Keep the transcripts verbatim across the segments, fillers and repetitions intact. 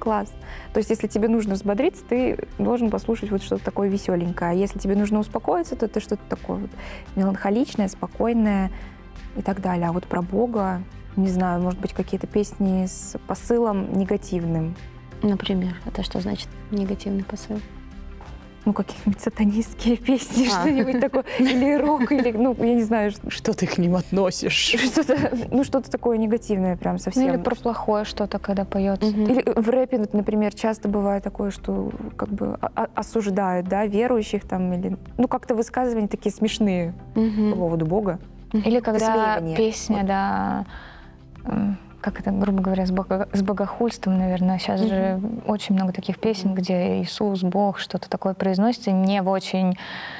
класс. То есть если тебе нужно взбодриться, ты должен послушать вот что-то такое веселенькое. А если тебе нужно успокоиться, то это что-то такое вот меланхоличное, спокойное и так далее. А вот про Бога, не знаю, может быть, какие-то песни с посылом негативным. Например, это что значит негативный посыл? Ну, какие-нибудь сатанистские песни, а. что-нибудь такое. Или рок, или, ну, я не знаю. Что ты к ним относишь? Что-то, ну, что-то такое негативное прям совсем. Ну, или про плохое что-то, когда поется. Угу. Или в рэпе, например, часто бывает такое, что как бы осуждают, да, верующих там, или, ну, как-то высказывания такие смешные угу. по поводу Бога. Или когда песня, вот. да, как это, грубо говоря, с, бого, с богохульством, наверное. Сейчас mm-hmm. же очень много таких песен, где Иисус, Бог, что-то такое произносится, не в очень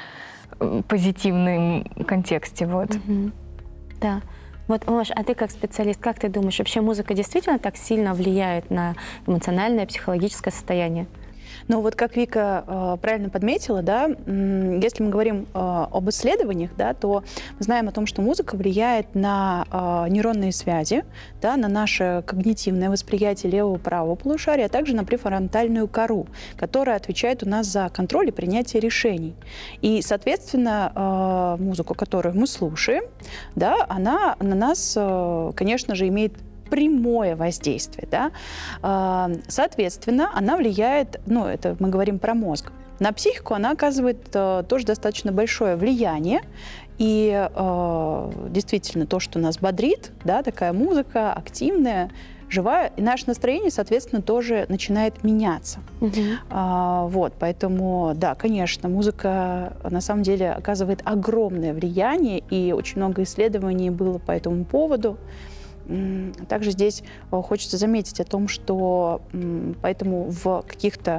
позитивном контексте. Вот. Mm-hmm. Да. Вот, Маш, а ты как специалист, как ты думаешь, вообще музыка действительно так сильно влияет на эмоциональное, психологическое состояние? Ну вот как Вика э, правильно подметила, да, если мы говорим э, об исследованиях, да, то мы знаем о том, что музыка влияет на э, нейронные связи, да, на наше когнитивное восприятие левого и правого полушария, а также на префронтальную кору, которая отвечает у нас за контроль и принятие решений. И, соответственно, э, музыку, которую мы слушаем, да, она на нас, э, конечно же, имеет прямое воздействие, да? Соответственно, она влияет, ну, это мы говорим про мозг. На психику она оказывает э, тоже достаточно большое влияние. И э, действительно, то, что нас бодрит, да, такая музыка активная, живая, и наше настроение, соответственно, тоже начинает меняться. Uh-huh. А, вот, поэтому, да, конечно, музыка на самом деле оказывает огромное влияние, и очень много исследований было по этому поводу. Также здесь хочется заметить о том, что поэтому в каких-то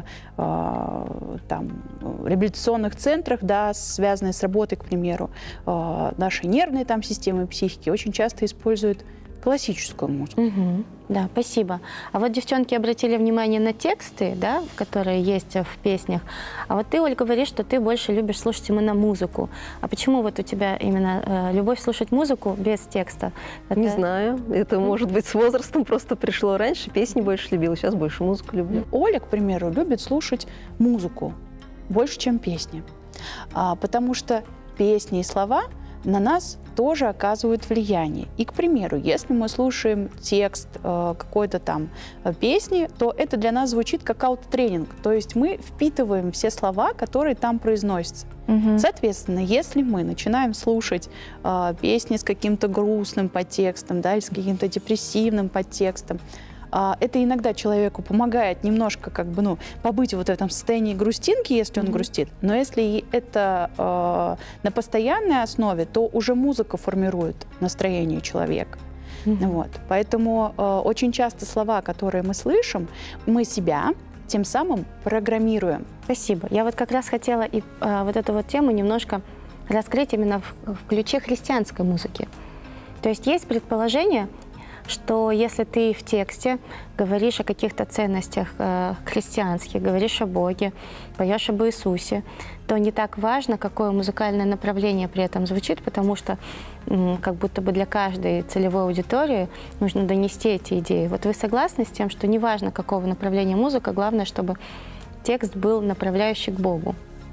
там реабилитационных центрах, да, связанных с работой, к примеру, нашей нервной там системы психики, очень часто используют классическую музыку. Угу. Да, спасибо. А вот девчонки обратили внимание на тексты, да, которые есть в песнях. А вот ты, Оль, говоришь, что ты больше любишь слушать именно музыку. А почему вот у тебя именно э, любовь слушать музыку без текста? Это... Не знаю. Это, может быть, с возрастом просто пришло. Раньше песни больше любила, сейчас больше музыку люблю. Оля, к примеру, любит слушать музыку больше, чем песни. А, потому что песни и слова на нас тоже оказывают влияние. И, к примеру, если мы слушаем текст э, какой-то там э, песни, то это для нас звучит как аутотренинг. То есть мы впитываем все слова, которые там произносятся. Угу. Соответственно, если мы начинаем слушать э, песни с каким-то грустным подтекстом, да, или с каким-то депрессивным подтекстом, это иногда человеку помогает немножко как бы, ну, побыть вот в этом состоянии грустинки, если он mm-hmm. грустит. Но если это э, на постоянной основе, то уже музыка формирует настроение человека. Mm-hmm. Вот. Поэтому э, очень часто слова, которые мы слышим, мы себя тем самым программируем. Спасибо. Я вот как раз хотела и э, вот эту вот тему немножко раскрыть именно в, в ключе христианской музыки. То есть есть предположение, что если ты в тексте говоришь о каких-то ценностях э, христианских, говоришь о Боге, поешь об Иисусе, то не так важно, какое музыкальное направление при этом звучит, потому что м, как будто бы для каждой целевой аудитории нужно донести эти идеи. Вот вы согласны с тем, что не важно, какого направления музыка, главное, чтобы текст был направляющий к Богу?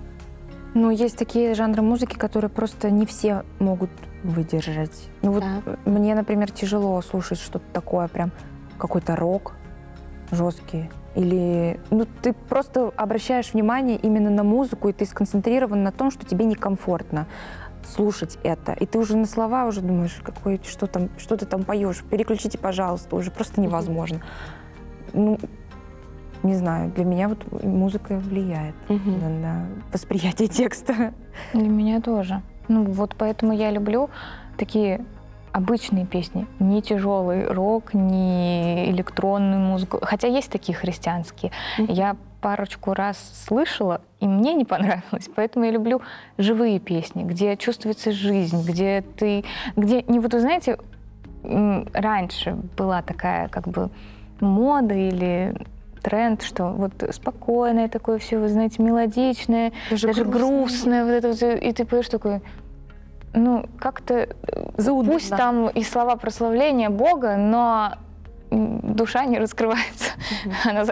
Ну, есть такие жанры музыки, которые просто не все могут выдержать. Ну вот да. Мне, например, тяжело слушать что-то такое, прям какой-то рок жесткий. Или ну, ты просто обращаешь внимание именно на музыку, и ты сконцентрирован на том, что тебе некомфортно слушать это. И ты уже на слова уже думаешь, какой, что, там, что ты там поешь, переключите, пожалуйста, уже просто невозможно. Ну, не знаю, для меня вот музыка влияет uh-huh. на, на восприятие текста. Для меня тоже. Ну вот поэтому я люблю такие обычные песни. Не тяжелый рок, не электронную музыку. Хотя есть такие христианские. Uh-huh. Я парочку раз слышала, и мне не понравилось. Поэтому я люблю живые песни, где чувствуется жизнь, где ты... где не вот, вы знаете, раньше была такая как бы мода или... тренд, что вот спокойное такое все, вы знаете, мелодичное, даже, даже грустное, вот это вот, и ты поешь такой, ну, как-то, Заудно, пусть да. там и слова прославления Бога, но душа не раскрывается, uh-huh. она